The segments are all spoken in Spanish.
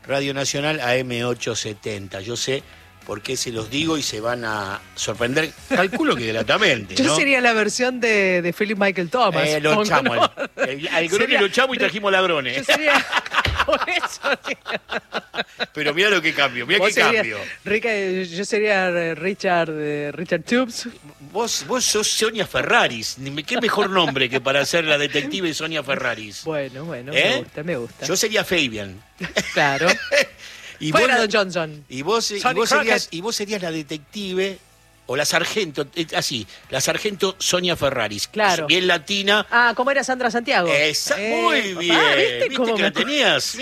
Radio Nacional AM870. Yo sé por qué se los digo y se van a sorprender, calculo que gratamente, ¿no? Yo sería la versión de Philip Michael Thomas. Lo echamos. ¿no? Al grone lo echamos y trajimos ladrones. Yo sería... Por eso. Pero mira lo que cambio, mira qué cambio. Yo sería Richard Tubes. Vos sos Sonia Ferraris. ¿Qué mejor nombre que para ser la detective Sonia Ferraris? Bueno, me gusta. Yo sería Fabian. Claro. Y fuera vos, Don Johnson. Y vos serías la detective o la sargento, así, la sargento Sonia Ferraris. Claro. Bien latina. Ah, ¿cómo era Sandra Santiago? Muy bien. ¿Viste que la tenías?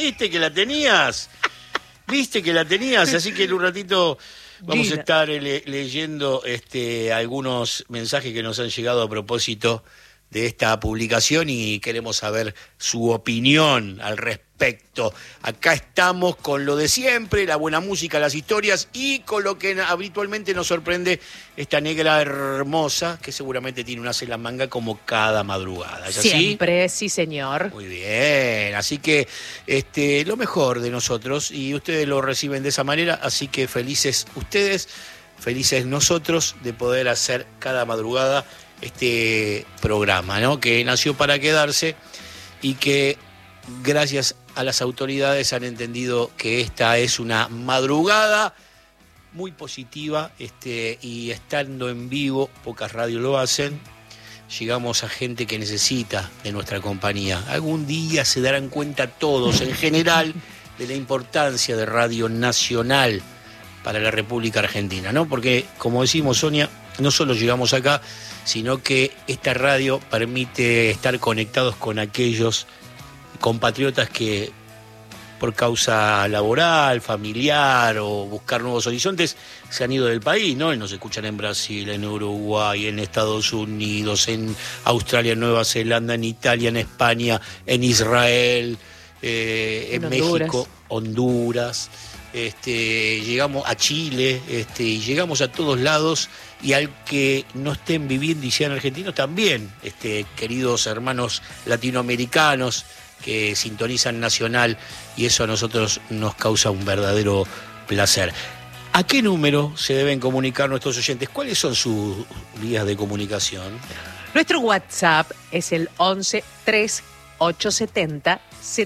¿Viste que la tenías? Así que en un ratito vamos a estar leyendo algunos mensajes que nos han llegado a propósito de esta publicación y queremos saber su opinión al respecto. Acá estamos con lo de siempre, la buena música, las historias y con lo que habitualmente nos sorprende esta negra hermosa que seguramente tiene una en la manga como cada madrugada. ¿Es así? Siempre, sí señor. Muy bien, así que lo mejor de nosotros y ustedes lo reciben de esa manera, así que felices ustedes, felices nosotros de poder hacer cada madrugada este programa, ¿no? Que nació para quedarse y que gracias a las autoridades han entendido que esta es una madrugada muy positiva y estando en vivo, pocas radios lo hacen, llegamos a gente que necesita de nuestra compañía. Algún día se darán cuenta todos, en general, de la importancia de Radio Nacional para la República Argentina, ¿no? Porque, como decimos, Sonia, no solo llegamos acá, sino que esta radio permite estar conectados con aquellos compatriotas que por causa laboral, familiar o buscar nuevos horizontes se han ido del país, ¿no? Y nos escuchan en Brasil, en Uruguay, en Estados Unidos, en Australia, en Nueva Zelanda, en Italia, en España, en Israel, en México, Honduras. Llegamos a Chile y llegamos a todos lados, y al que no estén viviendo y sean argentinos también, queridos hermanos latinoamericanos que sintonizan Nacional, y eso a nosotros nos causa un verdadero placer. ¿A qué número se deben comunicar nuestros oyentes? ¿Cuáles son sus vías de comunicación? Nuestro WhatsApp es el 11 3870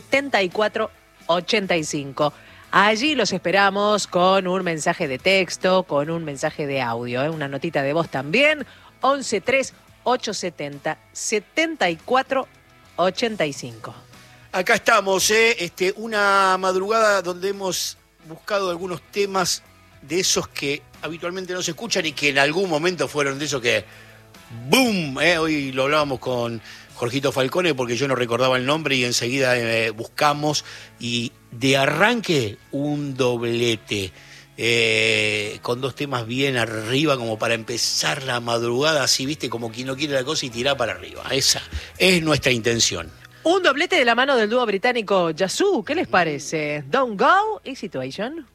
7485. Allí los esperamos con un mensaje de texto, con un mensaje de audio, una notita de voz también. 11 3870 7485. Acá estamos, una madrugada donde hemos buscado algunos temas de esos que habitualmente no se escuchan y que en algún momento fueron de esos que ¡boom! Hoy lo hablábamos con Jorgito Falcone porque yo no recordaba el nombre y enseguida buscamos y de arranque un doblete con dos temas bien arriba como para empezar la madrugada así, viste, como quien no quiere la cosa y tirar para arriba. Esa es nuestra intención. Un doblete de la mano del dúo británico Yazoo, ¿qué les parece? Don't Go y Situation.